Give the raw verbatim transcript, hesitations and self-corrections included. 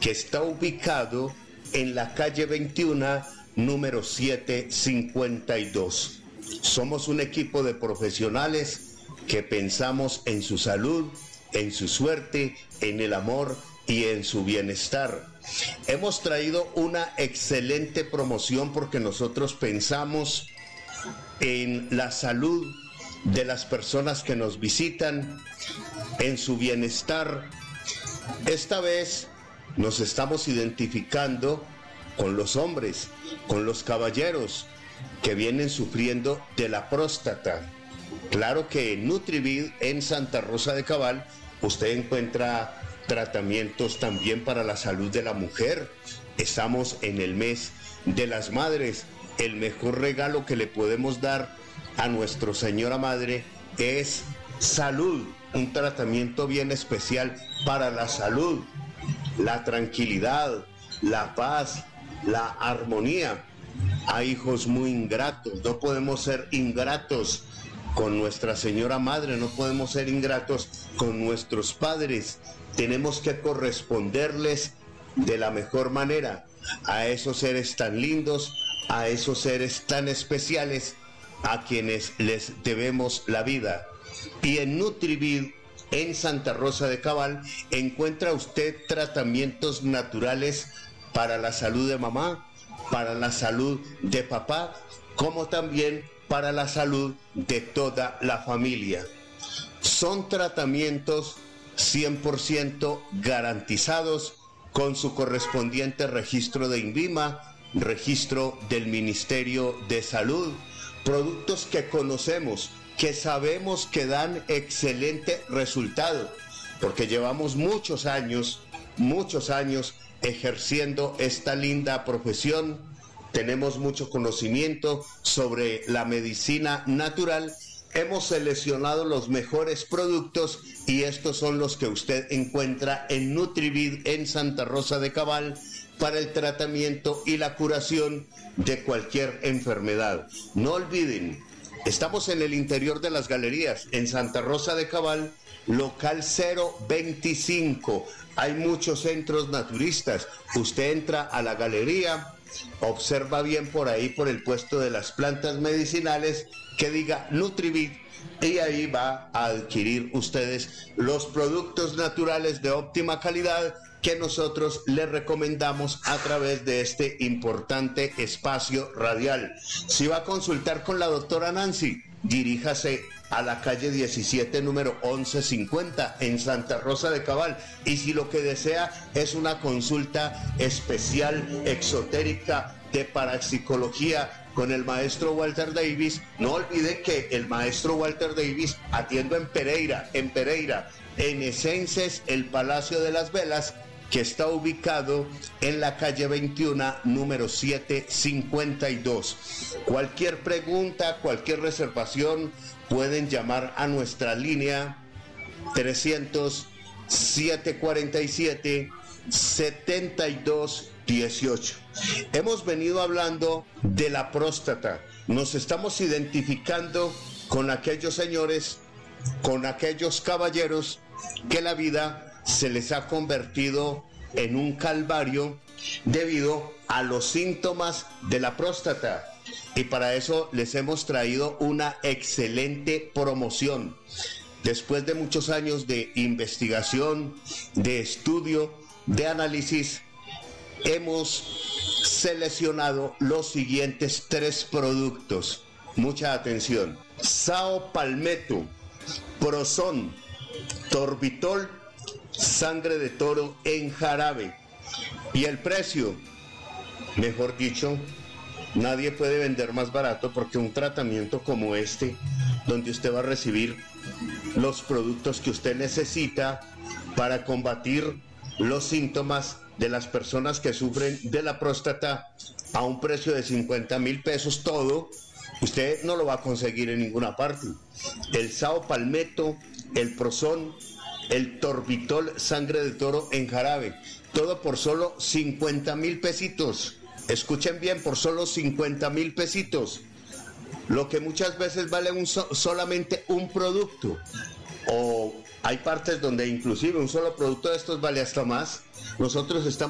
que está ubicado en la calle veintiuno, número setecientos cincuenta y dos. Somos un equipo de profesionales que pensamos en su salud, en su suerte, en el amor y en su bienestar. Hemos traído una excelente promoción porque nosotros pensamos en la salud de las personas que nos visitan, en su bienestar. Esta vez nos estamos identificando con los hombres, con los caballeros que vienen sufriendo de la próstata. Claro que en Nutrivid, en Santa Rosa de Cabal, usted encuentra tratamientos también para la salud de la mujer. Estamos en el mes de las madres. El mejor regalo que le podemos dar a nuestra señora madre es salud, un tratamiento bien especial para la salud, la tranquilidad, la paz, la armonía. Hay hijos muy ingratos, no podemos ser ingratos con nuestra señora madre, no podemos ser ingratos con nuestros padres. Tenemos que corresponderles de la mejor manera a esos seres tan lindos, a esos seres tan especiales, a quienes les debemos la vida. Y en Nutrivid, en Santa Rosa de Cabal, encuentra usted tratamientos naturales para la salud de mamá, para la salud de papá, como también para la salud de toda la familia. Son tratamientos cien por ciento garantizados con su correspondiente registro de INVIMA, registro del Ministerio de Salud, productos que conocemos, que sabemos que dan excelente resultado, porque llevamos muchos años, muchos años ejerciendo esta linda profesión. Tenemos mucho conocimiento sobre la medicina natural. Hemos seleccionado los mejores productos y estos son los que usted encuentra en Nutrivid, en Santa Rosa de Cabal, para el tratamiento y la curación de cualquier enfermedad. No olviden, estamos en el interior de las galerías, en Santa Rosa de Cabal, local cero veinticinco. Hay muchos centros naturistas. Usted entra a la galería, observa bien por ahí, por el puesto de las plantas medicinales, que diga Nutrivid, y ahí va a adquirir ustedes los productos naturales de óptima calidad que nosotros les recomendamos a través de este importante espacio radial. Si va a consultar con la doctora Nancy, diríjase a la calle diecisiete, número once cincuenta, en Santa Rosa de Cabal. Y si lo que desea es una consulta especial, exotérica, de parapsicología con el maestro Walter Davis, no olvide que el maestro Walter Davis atiende en Pereira, en Pereira, en Esences, el Palacio de las Velas, que está ubicado en la calle veintiuno, número setecientos cincuenta y dos. Cualquier pregunta, cualquier reservación, pueden llamar a nuestra línea trescientos, setecientos cuarenta y siete, setenta y dos dieciocho. Hemos venido hablando de la próstata. Nos estamos identificando con aquellos señores, con aquellos caballeros que la vida se les ha convertido en un calvario debido a los síntomas de la próstata. Y para eso les hemos traído una excelente promoción. Después de muchos años de investigación, de estudio, de análisis, hemos seleccionado los siguientes tres productos. Mucha atención: Sao Palmetto, Proson, Torbitol, sangre de toro en jarabe. Y el precio, mejor dicho, nadie puede vender más barato, porque un tratamiento como este, donde usted va a recibir los productos que usted necesita para combatir los síntomas de las personas que sufren de la próstata, a un precio de cincuenta mil pesos todo, usted no lo va a conseguir en ninguna parte. El Sao Palmetto, el Proson, el Torbitol, sangre de toro en jarabe, todo por solo cincuenta mil pesitos. Escuchen bien, por solo cincuenta mil pesitos, lo que muchas veces vale un so- solamente un producto, o hay partes donde inclusive un solo producto de estos vale hasta más. Nosotros estamos